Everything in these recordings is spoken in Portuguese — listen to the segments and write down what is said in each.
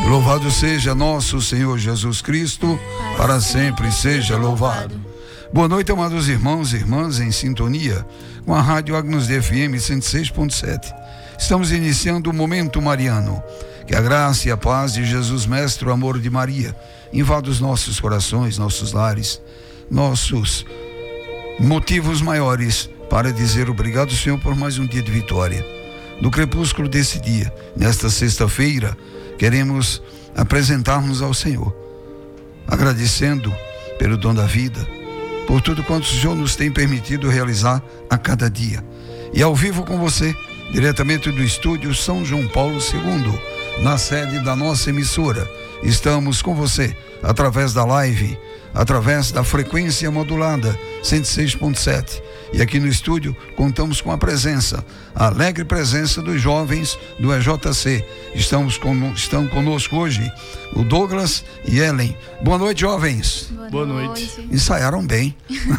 Louvado seja nosso Senhor Jesus Cristo, para sempre seja louvado. Boa noite, amados irmãos e irmãs em sintonia com a Rádio Agnus Dei FM 106.7. Estamos iniciando o Momento Mariano. Que a graça e a paz de Jesus Mestre, o amor de Maria, invada os nossos corações, nossos lares, nossos motivos maiores para dizer obrigado, Senhor, por mais um dia de vitória. No crepúsculo desse dia, nesta sexta-feira, queremos apresentar-nos ao Senhor, agradecendo pelo dom da vida, por tudo quanto o Senhor nos tem permitido realizar a cada dia. E ao vivo com você, diretamente do estúdio São João Paulo II, na sede da nossa emissora. Estamos com você através da live, através da frequência modulada 106.7. E aqui no estúdio contamos com a alegre presença dos jovens do EJC. Estão conosco hoje o Douglas e Ellen. Boa noite, jovens. Boa noite. Ensaiaram bem.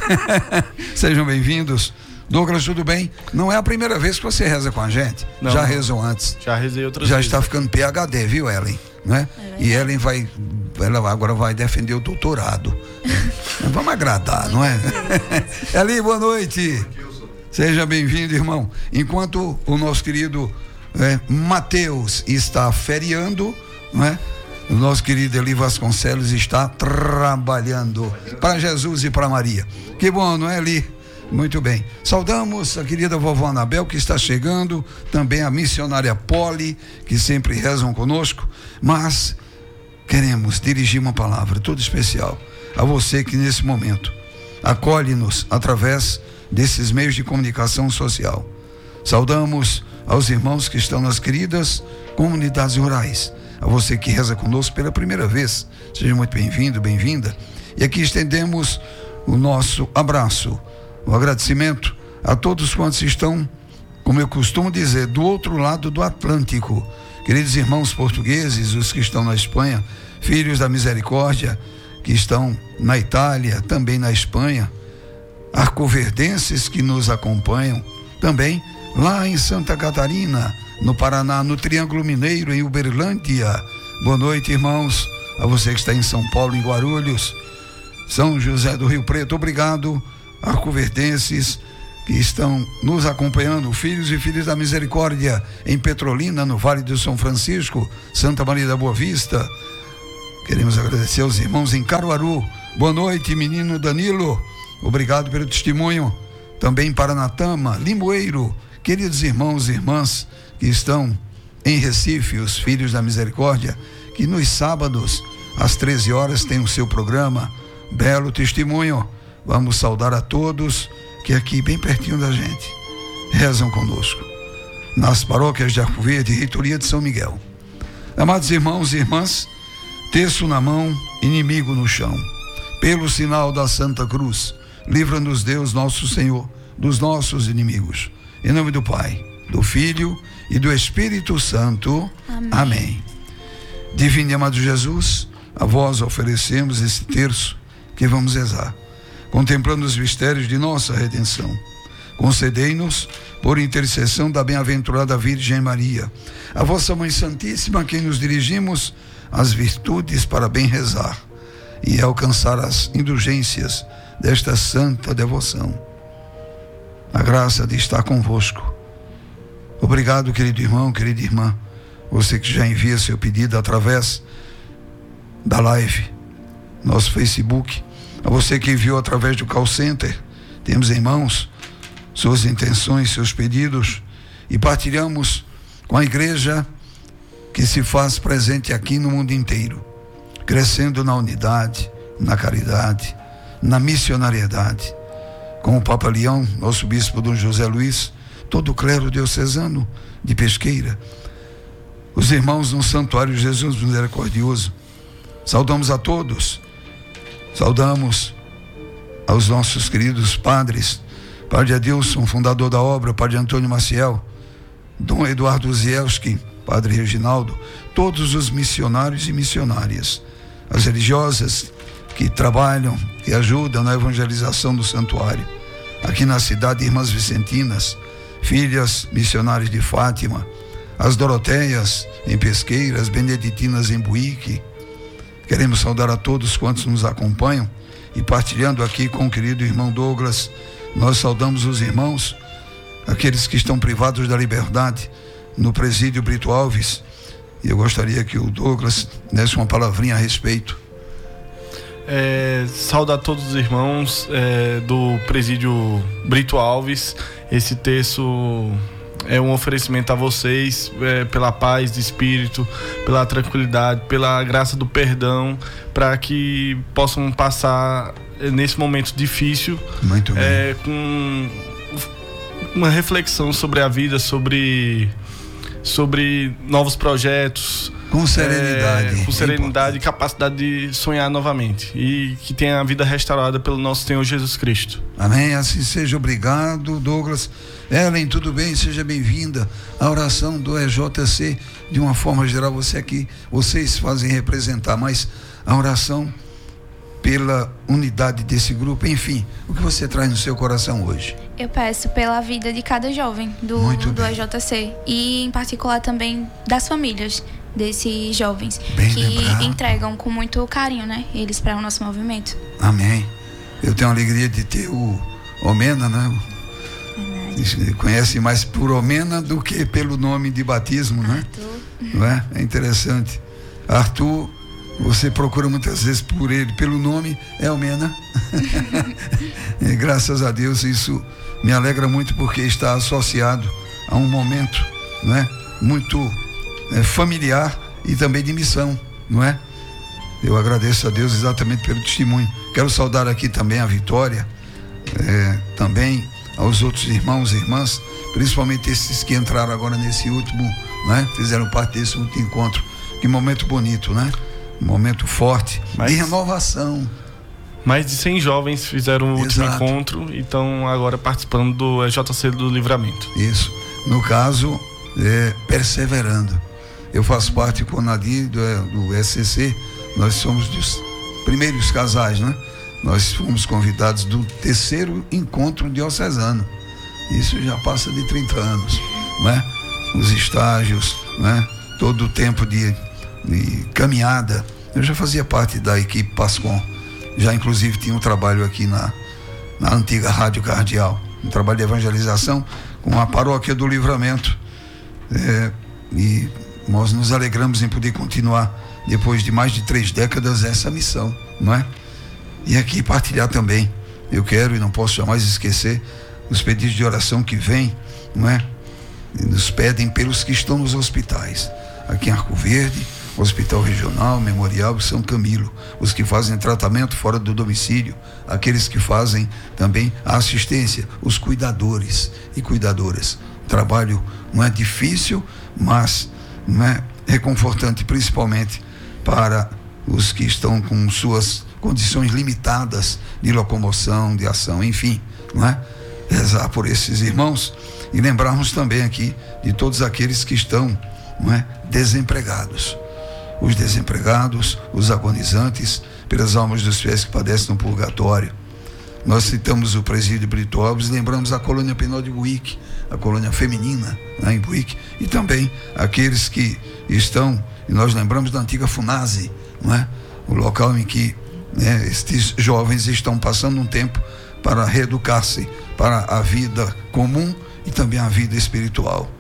Sejam bem-vindos. Douglas, tudo bem? Não é a primeira vez que você reza com a gente? Não, já rezou antes? Já rezei outras vezes. Já está ficando PhD, viu, Ellen? Né? E Ellen ela agora vai defender o doutorado. Vamos agradar, não é? Ellen, boa noite. Seja bem-vindo, irmão. Enquanto o nosso querido Mateus está feriando, não é? O nosso querido Eli Vasconcelos está trabalhando para Jesus e para Maria. Que bom, não é, Eli? Muito bem. Saudamos a querida vovó Anabel, que está chegando, também a missionária Poli, que sempre rezam conosco, mas queremos dirigir uma palavra toda especial a você que nesse momento acolhe-nos através desses meios de comunicação social. Saudamos aos irmãos que estão nas queridas comunidades rurais, a você que reza conosco pela primeira vez, seja muito bem-vindo, bem-vinda, e aqui estendemos o nosso abraço, o agradecimento a todos quantos estão, como eu costumo dizer, do outro lado do Atlântico. Queridos irmãos portugueses, os que estão na Espanha, filhos da misericórdia, que estão na Itália, também na Espanha, arcoverdenses que nos acompanham, também lá em Santa Catarina, no Paraná, no Triângulo Mineiro, em Uberlândia. Boa noite, irmãos, a você que está em São Paulo, em Guarulhos, São José do Rio Preto, obrigado. Arcoverdenses que estão nos acompanhando, filhos e filhas da misericórdia em Petrolina, no Vale do São Francisco, Santa Maria da Boa Vista. Queremos agradecer aos irmãos em Caruaru. Boa noite, menino Danilo, obrigado pelo testemunho. Também Paranatama, Limoeiro, queridos irmãos e irmãs que estão em Recife, os filhos da misericórdia, que nos sábados às 13 horas tem o seu programa. Belo testemunho. Vamos saudar a todos que aqui bem pertinho da gente rezam conosco, nas paróquias de Arco Verde e Reitoria de São Miguel. Amados irmãos e irmãs, terço na mão, inimigo no chão. Pelo sinal da Santa Cruz, livra-nos Deus nosso Senhor dos nossos inimigos. Em nome do Pai, do Filho e do Espírito Santo. Amém. Divino e amado Jesus, a vós oferecemos esse terço que vamos rezar, contemplando os mistérios de nossa redenção. Concedei-nos, por intercessão da bem-aventurada Virgem Maria, a vossa Mãe Santíssima, a quem nos dirigimos, as virtudes para bem rezar e alcançar as indulgências desta santa devoção. A graça de estar convosco. Obrigado, querido irmão, querida irmã, você que já envia seu pedido através da live, nosso Facebook, a você que enviou através do call center. Temos em mãos suas intenções, seus pedidos, e partilhamos com a igreja que se faz presente aqui no mundo inteiro, crescendo na unidade, na caridade, na missionariedade, com o Papa Leão, nosso bispo Dom José Luiz, todo o clero diocesano de Pesqueira, os irmãos no Santuário Jesus Misericordioso. Saudamos a todos. Saudamos aos nossos queridos padres, Padre Adilson, fundador da obra, Padre Antônio Maciel, Dom Eduardo Zielski, Padre Reginaldo, todos os missionários e missionárias, as religiosas que trabalham, que ajudam na evangelização do santuário. Aqui na cidade, Irmãs Vicentinas, filhas missionárias de Fátima, as Doroteias em Pesqueira, as Beneditinas em Buíque. Queremos saudar a todos quantos nos acompanham e partilhando aqui com o querido irmão Douglas, nós saudamos os irmãos, aqueles que estão privados da liberdade no presídio Brito Alves. E eu gostaria que o Douglas desse uma palavrinha a respeito. Saudar todos os irmãos do presídio Brito Alves. Esse texto é um oferecimento a vocês, pela paz de espírito, pela tranquilidade, pela graça do perdão, para que possam passar nesse momento difícil. Muito bem. Com uma reflexão sobre a vida, sobre novos projetos. Com serenidade. Com serenidade e capacidade de sonhar novamente. E que tenha a vida restaurada pelo nosso Senhor Jesus Cristo. Amém. Assim seja. Obrigado, Douglas. Ellen, tudo bem? Seja bem-vinda à oração do EJC. De uma forma geral, vocês fazem representar, mas a oração pela unidade desse grupo. Enfim, o que você traz no seu coração hoje? Eu peço pela vida de cada jovem do EJC e em particular também das famílias desses jovens que entregam com muito carinho, né? Eles para o nosso movimento. Amém. Eu tenho a alegria de ter o Omena, né? Verdade. Conhece mais por Omena do que pelo nome de batismo, né? Arthur. Não é? É interessante. Arthur, você procura muitas vezes por ele, pelo nome é Omena. E graças a Deus isso me alegra muito, porque está associado a um momento, não é? Muito familiar e também de missão, não é? Eu agradeço a Deus exatamente pelo testemunho. Quero saudar aqui também a Vitória, também aos outros irmãos e irmãs, principalmente esses que entraram agora nesse último, né? Fizeram parte desse último encontro. Que momento bonito, né? Um momento forte de renovação. Mais de 100 jovens fizeram o último encontro e estão agora participando do EJC do Livramento. Isso. No caso, perseverando. Eu faço parte com o Nadir do SCC. Nós somos dos primeiros casais, né? Nós fomos convidados do 3º encontro diocesano. Isso já passa de 30 anos, né? Os estágios, né? Todo o tempo de caminhada. Eu já fazia parte da equipe Pascom. Já inclusive tinha um trabalho aqui na antiga Rádio Cardeal, um trabalho de evangelização com a paróquia do Livramento. E nós nos alegramos em poder continuar, depois de mais de 3 décadas, essa missão, não é? E aqui partilhar também. Eu quero e não posso jamais esquecer os pedidos de oração que vêm, não é? E nos pedem pelos que estão nos hospitais. Aqui em Arco Verde, Hospital Regional, Memorial e São Camilo, os que fazem tratamento fora do domicílio, aqueles que fazem também a assistência, os cuidadores e cuidadoras. O trabalho não é difícil, mas não é reconfortante, principalmente para os que estão com suas condições limitadas de locomoção, de ação, enfim, não é? Rezar por esses irmãos e lembrarmos também aqui de todos aqueles que estão, não é, desempregados. Os desempregados, os agonizantes, pelas almas dos fiéis que padecem no purgatório. Nós citamos o presídio Brito Alves, lembramos a colônia penal de Buíque, a colônia feminina, né, em Buíque, e também aqueles que estão, e nós lembramos da antiga Funase, não é? O local em que, né, estes jovens estão passando um tempo para reeducar-se para a vida comum e também a vida espiritual.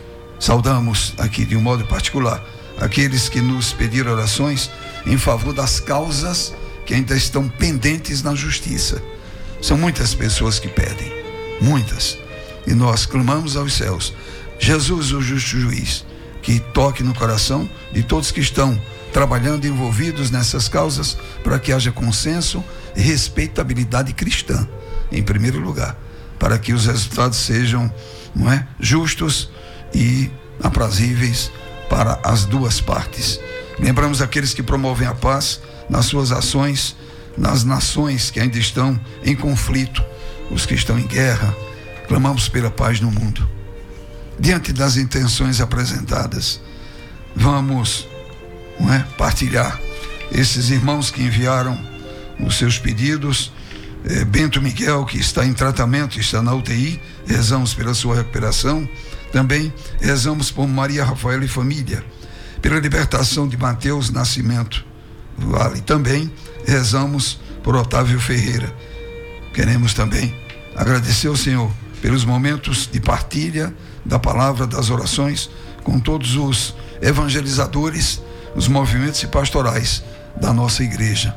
Saudamos aqui de um modo particular aqueles que nos pediram orações em favor das causas que ainda estão pendentes na justiça. São muitas pessoas que pedem, muitas, e nós clamamos aos céus, Jesus, o justo juiz, que toque no coração de todos que estão trabalhando, envolvidos nessas causas, para que haja consenso e respeitabilidade cristã, em primeiro lugar, para que os resultados sejam, não é, justos e aprazíveis para as duas partes. Lembramos aqueles que promovem a paz nas suas ações, nas nações que ainda estão em conflito, os que estão em guerra. Clamamos pela paz no mundo. Diante das intenções apresentadas, vamos, não é, partilhar esses irmãos que enviaram os seus pedidos. Bento Miguel, que está em tratamento, está na UTI, rezamos pela sua recuperação. Também rezamos por Maria Rafaela e família, pela libertação de Mateus Nascimento Vale. Também rezamos por Otávio Ferreira. Queremos também agradecer ao Senhor pelos momentos de partilha da palavra, das orações, com todos os evangelizadores, os movimentos e pastorais da nossa igreja.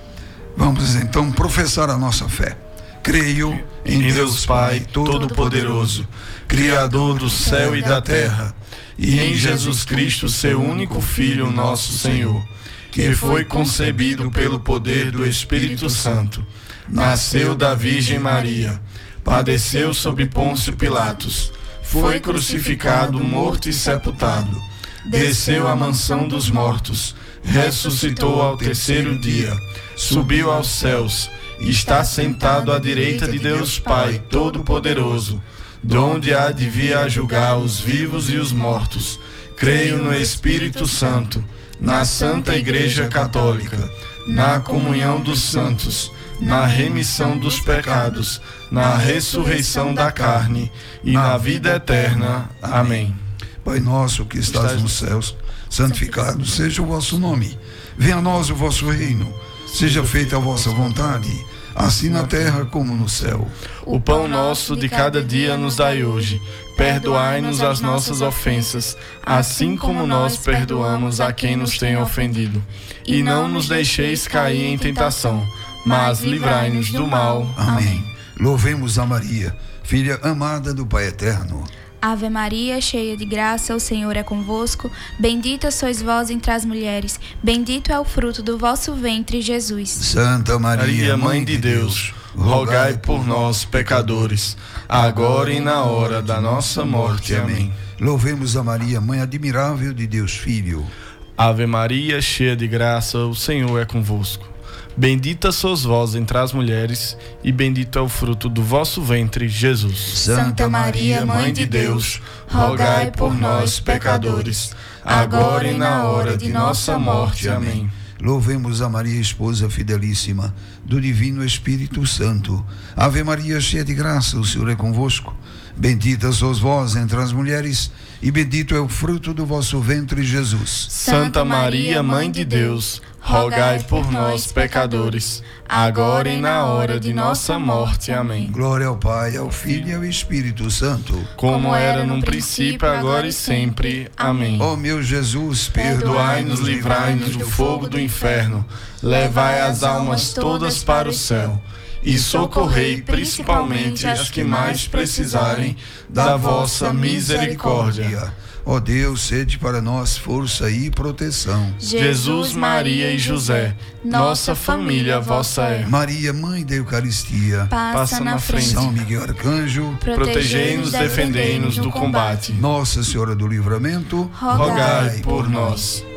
Vamos então professar a nossa fé. Creio em Deus Pai Todo-Poderoso, Criador do céu e da terra, e em Jesus Cristo, seu único Filho, nosso Senhor, que foi concebido pelo poder do Espírito Santo, nasceu da Virgem Maria, padeceu sob Pôncio Pilatos, foi crucificado, morto e sepultado, desceu à mansão dos mortos, ressuscitou ao terceiro dia, subiu aos céus, está sentado à direita de Deus Pai Todo-Poderoso, donde há de vir a julgar os vivos e os mortos. Creio no Espírito Santo, na Santa Igreja Católica, na comunhão dos santos, na remissão dos pecados, na ressurreição da carne e na vida eterna. Amém. Pai nosso que estás nos céus, santificado seja o vosso nome. Venha a nós o vosso reino. Seja feita a vossa vontade, assim na terra como no céu. O pão nosso de cada dia nos dai hoje. Perdoai-nos as nossas ofensas, assim como nós perdoamos a quem nos tem ofendido. E não nos deixeis cair em tentação, mas livrai-nos do mal. Amém. Louvemos a Maria, filha amada do Pai Eterno. Ave Maria, cheia de graça, o Senhor é convosco. Bendita sois vós entre as mulheres. Bendito é o fruto do vosso ventre, Jesus. Santa Maria, Mãe de Deus, rogai por nós, pecadores, agora e na hora da nossa morte. Amém. Louvemos a Maria, Mãe admirável de Deus Filho. Ave Maria, cheia de graça, o Senhor é convosco. Bendita sois vós entre as mulheres, e bendito é o fruto do vosso ventre, Jesus. Santa Maria, Mãe de Deus, rogai por nós, pecadores, agora e na hora de nossa morte. Amém. Louvemos a Maria, esposa fidelíssima do Divino Espírito Santo. Ave Maria, cheia de graça, o Senhor é convosco. Bendita sois vós entre as mulheres, e bendito é o fruto do vosso ventre, Jesus. Santa Maria, Mãe de Deus, rogai por nós, pecadores, agora e na hora de nossa morte. Amém. Glória ao Pai, ao Filho e ao Espírito Santo, como era no princípio, agora e sempre. Amém. Ó meu Jesus, perdoai-nos, livrai-nos do fogo do inferno, levai as almas todas para o céu, e socorrei principalmente as que mais precisarem da vossa misericórdia. Ó Deus, sede para nós força e proteção. Jesus, Maria e José, nossa família vossa é. Maria, Mãe da Eucaristia, passa na frente. São Miguel Arcanjo, protegei-nos, defendei-nos do combate. Nossa Senhora do Livramento, rogai por nós.